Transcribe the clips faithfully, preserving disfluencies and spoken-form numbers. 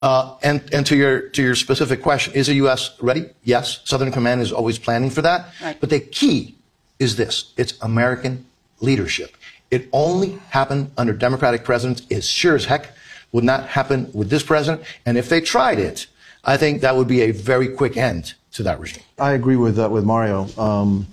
Uh, and, and to your, to your specific question, is the U S ready? Yes. Southern Command is always planning for that. Right. But the key is this. It's American leadership. It only happened under Democratic presidents. It sure as heck would not happen with this president. And if they tried it, I think that would be a very quick end to that regime. I agree with, uh, with Mario. Um,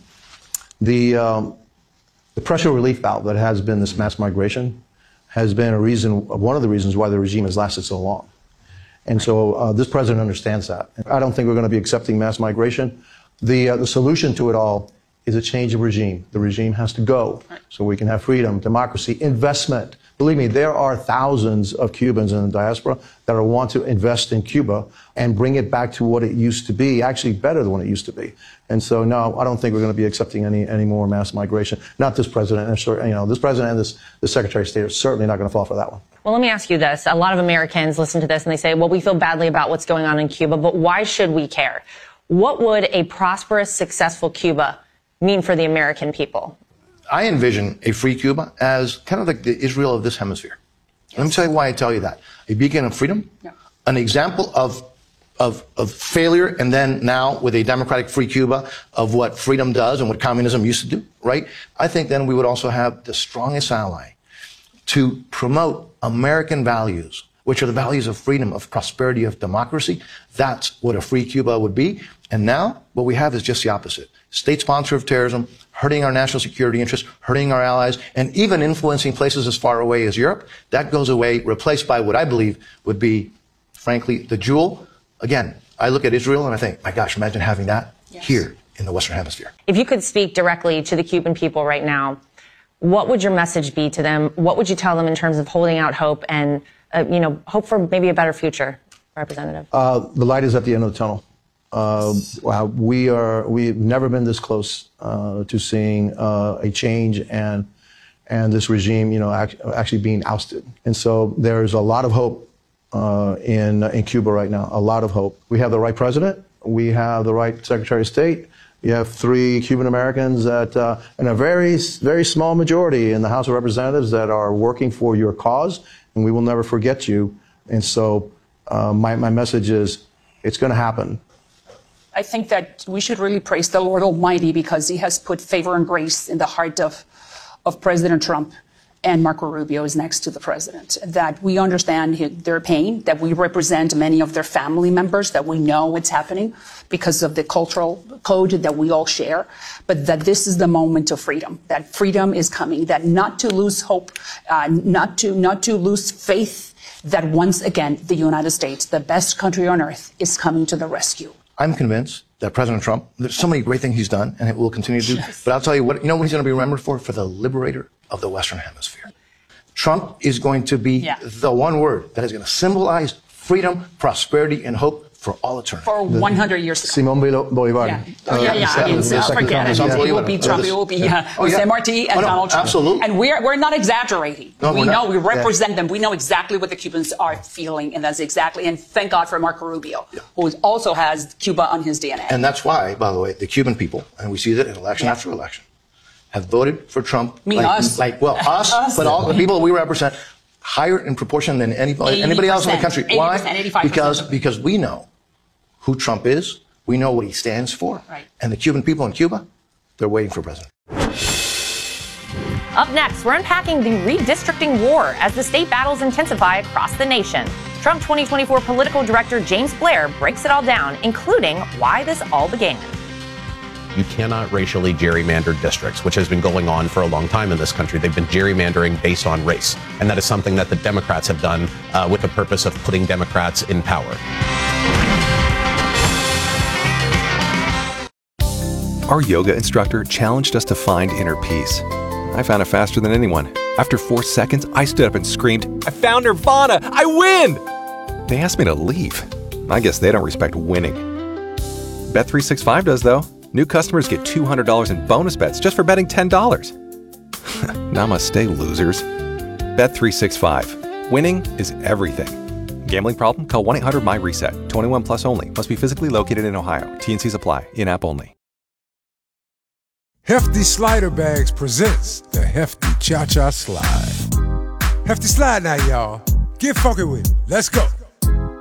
the, um, the pressure relief valve that has been this mass migration has been a reason, one of the reasons why the regime has lasted so long. And so uh, this president understands that. I don't think we're going to be accepting mass migration. The, uh, the solution to it all is a change of regime. The regime has to go so we can have freedom, democracy, investment. Believe me, there are thousands of Cubans in the diaspora that are, want to invest in Cuba and bring it back to what it used to be, actually better than what it used to be. And so, no, I don't think we're going to be accepting any, any more mass migration. Not this president. And, you know, this president and this, this Secretary of State are certainly not going to fall for that one. Well, let me ask you this. A lot of Americans listen to this and they say, well, we feel badly about what's going on in Cuba, but why should we care? What would a prosperous, successful Cuba mean for the American people? I envision a free Cuba as kind of like the Israel of this hemisphere. Yes. Let me tell you why I tell you that. A beacon of freedom, yeah. An example of, of, of failure, and then now with a democratic free Cuba of what freedom does and what communism used to do, right? I think then we would also have the strongest ally to promote American values, which are the values of freedom, of prosperity, of democracy. That's what a free Cuba would be. And now what we have is just the opposite. State sponsor of terrorism, hurting our national security interests, hurting our allies, and even influencing places as far away as Europe. That goes away, replaced by what I believe would be, frankly, the jewel. Again, I look at Israel and I think, my gosh, imagine having that yes. here in the Western Hemisphere. If you could speak directly to the Cuban people right now, what would your message be to them? What would you tell them in terms of holding out hope and, uh, you know, hope for maybe a better future, Representative? Uh, the light is at the end of the tunnel. Uh, wow, we are, we've never been this close uh, to seeing uh, a change and and this regime, you know, act, actually being ousted. And so there's a lot of hope uh, in in Cuba right now. A lot of hope. We have the right president. We have the right Secretary of State. You have three Cuban Americans that, uh, and a very very small majority in the House of Representatives that are working for your cause, and we will never forget you. And so uh, my my message is, it's going to happen. I think that we should really praise the Lord Almighty because he has put favor and grace in the heart of, of President Trump, and Marco Rubio is next to the president. That we understand their pain, that we represent many of their family members, that we know what's happening because of the cultural code that we all share, but that this is the moment of freedom, that freedom is coming, that not to lose hope, uh, not to, not to lose faith, that once again, the United States, the best country on earth, is coming to the rescue. I'm convinced that President Trump, there's so many great things he's done and it will continue to do. Yes. But I'll tell you what, you know what he's going to be remembered for? For the liberator of the Western Hemisphere. Trump is going to be yeah. the one word that is going to symbolize freedom, prosperity, and hope for all eternity. For one hundred years to come. Simón Bolívar. Yeah, uh, yeah, yeah. I mean, so forget it. Yeah. It will be Trump, it will be uh, oh, yeah. Jose Marti and oh, no, Donald Trump. Absolutely. And we're, we're not exaggerating. No, we we're know, not. we represent yeah. them. We know exactly what the Cubans are feeling, and that's exactly, and thank God for Marco Rubio, yeah. who also has Cuba on his D N A. And that's why, by the way, the Cuban people, and we see that in election yeah. after election, have voted for Trump. Me, like, us. Like, well, us, us, but all the people we represent, higher in proportion than anybody, anybody else in the country. Why? Because, because we know who Trump is, we know what he stands for, right. and the Cuban people in Cuba, they're waiting for President. Up next, we're unpacking the redistricting war as the state battles intensify across the nation. Trump twenty twenty-four political director James Blair breaks it all down, including why this all began. You cannot racially gerrymander districts, which has been going on for a long time in this country. They've been gerrymandering based on race, and that is something that the Democrats have done uh, with the purpose of putting Democrats in power. Our yoga instructor challenged us to find inner peace. I found it faster than anyone. After four seconds, I stood up and screamed, "I found Nirvana! I win!" They asked me to leave. I guess they don't respect winning. Bet three sixty-five does, though. New customers get two hundred dollars in bonus bets just for betting ten dollars. Namaste, losers. Bet three sixty-five. Winning is everything. Gambling problem? Call one eight hundred my reset. twenty-one plus only. Must be physically located in Ohio. T N Cs apply. In-app only. Hefty Slider Bags presents the Hefty Cha-Cha Slide. Hefty Slide now, y'all. Get funky with it. Let's go.